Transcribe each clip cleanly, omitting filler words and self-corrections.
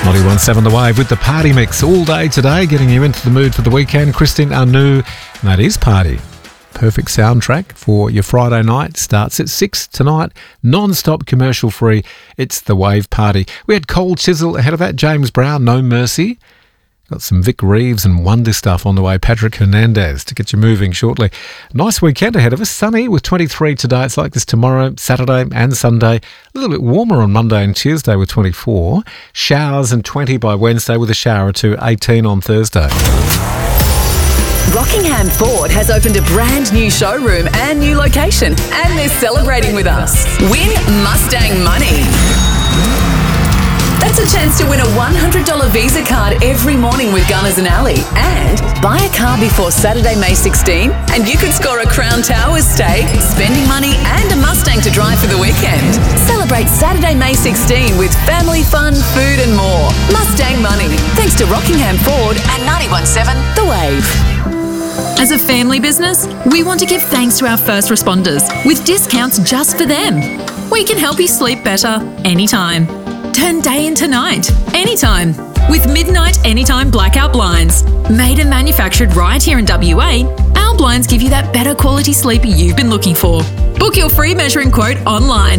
91.7 The Wave with the party mix all day today, getting you into the mood for the weekend. Christine Anu, and that is Party. Perfect soundtrack for your Friday night. Starts at 6 tonight, non-stop commercial free. It's the Wave Party. We had Cold Chisel ahead of that, James Brown, No Mercy. Got some Vic Reeves and Wonder Stuff on the way, Patrick Hernandez, to get you moving shortly. Nice weekend ahead of us, sunny with 23 today. It's like this tomorrow, Saturday and Sunday. A little bit warmer on Monday and Tuesday with 24. Showers and 20 by Wednesday with a shower or two, 18 on Thursday. Rockingham Ford has opened a brand new showroom and new location, and they're celebrating with us. Win Mustang money. That's a chance to win a $100 Visa card every morning with Gunners and Alley. And buy a car before Saturday, May 16, and you could score a Crown Towers stay, spending money and a Mustang to drive for the weekend. Celebrate Saturday, May 16 with family fun, food and more. Mustang money. Thanks to Rockingham Ford and 91.7 The Wave. As a family business, we want to give thanks to our first responders with discounts just for them. We can help you sleep better anytime. Turn day into night, anytime, with Midnight Anytime Blackout Blinds. Made and manufactured right here in WA, our blinds give you that better quality sleep you've been looking for. Book your free measuring quote online,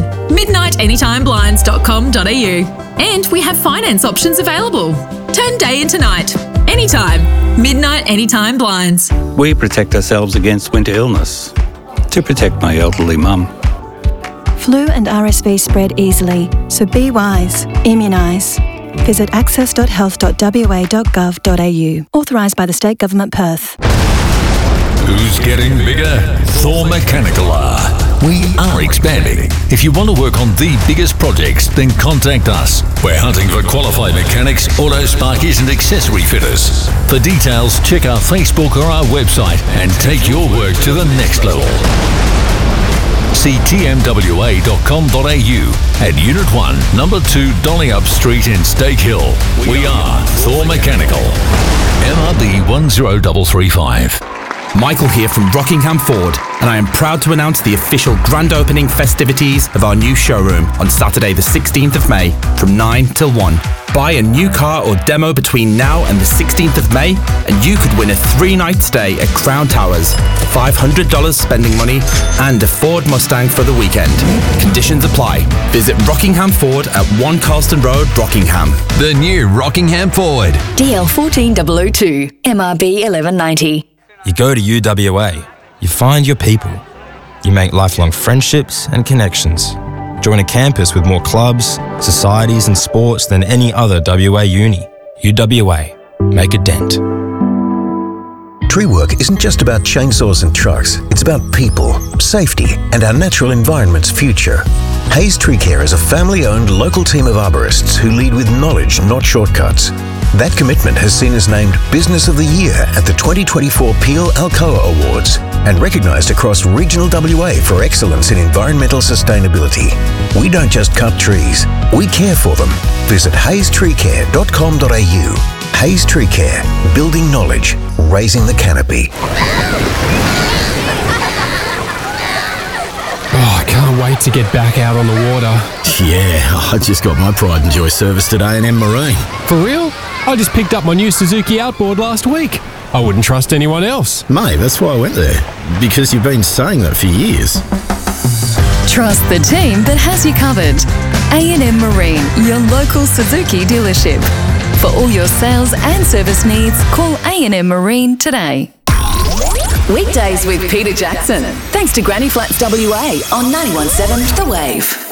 midnightanytimeblinds.com.au. And we have finance options available. Turn day into night, anytime. Midnight Anytime Blinds. We protect ourselves against winter illness to protect my elderly mum. Flu and RSV spread easily, so be wise. Immunise. Visit access.health.wa.gov.au. Authorised by the State Government Perth. Who's getting bigger? Thor Mechanical are. We are expanding. If you want to work on the biggest projects, then contact us. We're hunting for qualified mechanics, auto sparkies and accessory fitters. For details, check our Facebook or our website and take your work to the next level. See tmwa.com.au at Unit 1, Number 2 Dollyup Street in Stake Hill. We are Thor Mechanical. MRB 10335. Michael here from Rockingham Ford, and I am proud to announce the official grand opening festivities of our new showroom on Saturday the 16th of May from 9 till 1. Buy a new car or demo between now and the 16th of May and you could win a 3-night stay at Crown Towers, $500 spending money and a Ford Mustang for the weekend. Conditions apply. Visit Rockingham Ford at 1 Carlston Road, Rockingham. The new Rockingham Ford. DL 14002, MRB 1190. You go to UWA, you find your people, you make lifelong friendships and connections. Join a campus with more clubs, societies and sports than any other WA uni. UWA, make a dent. Tree work isn't just about chainsaws and trucks, it's about people, safety and our natural environment's future. Hayes Tree Care is a family-owned local team of arborists who lead with knowledge, not shortcuts. That commitment has seen us named Business of the Year at the 2024 Peel Alcoa Awards and recognised across regional WA for excellence in environmental sustainability. We don't just cut trees, we care for them. Visit hazestreecare.com.au. Hayes Tree Care, building knowledge, raising the canopy. Oh, I can't wait to get back out on the water. Yeah, I just got my Pride and Joy service today in M Marine. For real? I just picked up my new Suzuki Outboard last week. I wouldn't trust anyone else. Mate, that's why I went there. Because you've been saying that for years. Trust the team that has you covered. A&M Marine, your local Suzuki dealership. For all your sales and service needs, call A&M Marine today. Weekdays with Peter Jackson. Thanks to Granny Flats WA on 91.7 The Wave.